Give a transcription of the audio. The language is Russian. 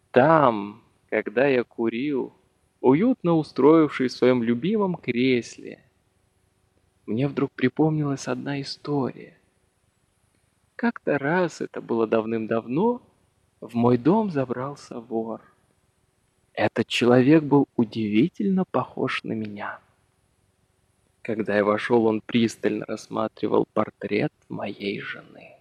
Там, когда я курил, уютно устроившись в своем любимом кресле, мне вдруг припомнилась одна история. Как-то раз, это было давным-давно, в мой дом забрался вор. Этот человек был удивительно похож на меня. Когда я вошел, он пристально рассматривал портрет моей жены.